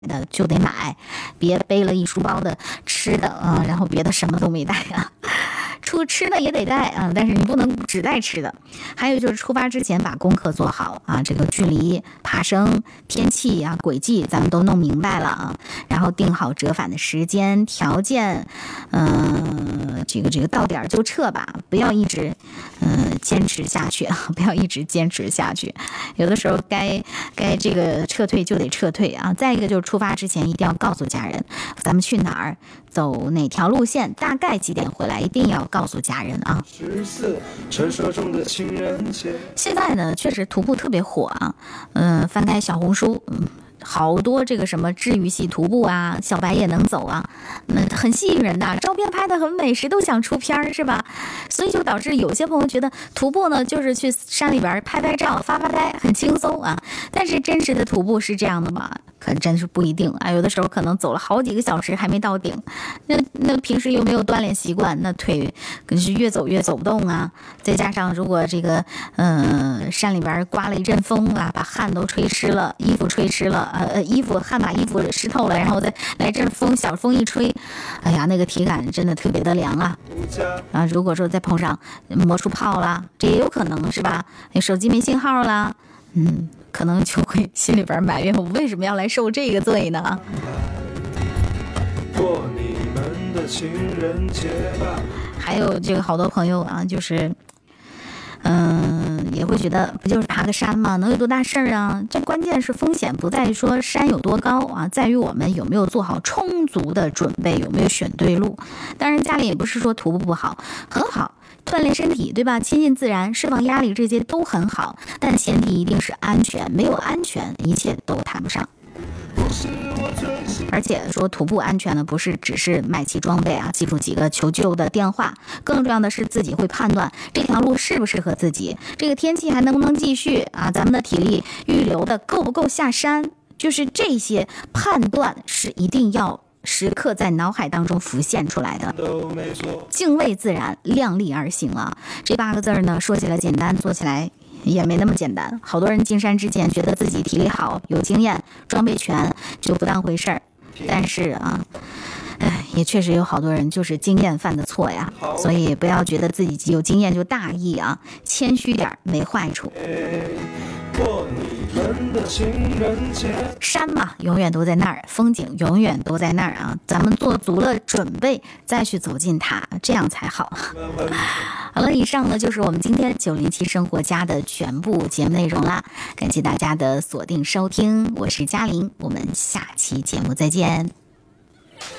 的就得买，别背了一书包的吃的啊，然后别的什么都没带啊。吃的也得带啊，但是你不能只带吃的。还有就是出发之前把功课做好啊，这个距离、爬升、天气啊、轨迹咱们都弄明白了啊，然后定好折返的时间、条件，这个到点就撤吧，不要一直坚持下去啊，不要一直坚持下去。有的时候该这个撤退就得撤退啊。再一个就是出发之前一定要告诉家人，咱们去哪儿，走哪条路线，大概几点回来，一定要告诉家人啊。现在呢，确实徒步特别火啊，翻开小红书，好多这个什么治愈系徒步啊，小白也能走啊，那很吸引人的，照片拍得很美，谁都想出片是吧？所以就导致有些朋友觉得徒步呢就是去山里边拍拍照、发发呆，很轻松啊。但是真实的徒步是这样的吗？可真是不一定啊，有的时候可能走了好几个小时还没到顶，那平时又没有锻炼习惯，那腿可是越走越走不动啊。再加上如果这个山里边刮了一阵风啊，把汗都吹湿了，衣服吹湿了，汗把衣服湿透了，然后再来阵风，小风一吹，哎呀，那个体感真的特别的凉啊。如果说再碰上磨出泡了，这也有可能是吧？手机没信号了，可能就会心里边埋怨，我为什么要来受这个罪呢？过你们的情人节吧。还有这个好多朋友啊，就是也会觉得不就是爬个山吗？能有多大事儿啊？这关键是风险不在于说山有多高啊，在于我们有没有做好充足的准备，有没有选对路。当然家里也不是说徒步不好，很好，锻炼身体对吧？亲近自然，释放压力，这些都很好，但前提一定是安全，没有安全一切都谈不上。而且说徒步安全呢，不是只是买齐装备啊，记住几个求救的电话，更重要的是自己会判断这条路适不适合自己，这个天气还能不能继续啊，咱们的体力预留的够不够下山，就是这些判断是一定要时刻在脑海当中浮现出来的。敬畏自然，量力而行啊，这8个字呢，说起来简单，做起来也没那么简单。好多人进山之前觉得自己体力好，有经验，装备全，就不当回事儿。但是啊，也确实有好多人就是经验犯的错呀，所以不要觉得自己有经验就大意啊，谦虚点没坏处。山嘛，永远都在那儿，风景永远都在那儿啊！咱们做足了准备，再去走进它，这样才好。好了，以上呢就是我们今天907生活家的全部节目内容啦，感谢大家的锁定收听，我是嘉玲，我们下期节目再见。